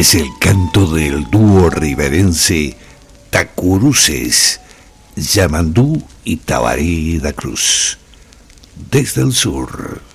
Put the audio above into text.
es el canto del dúo riverense Tacuruces, Yamandú y Tabaré da Cruz. Desde el sur.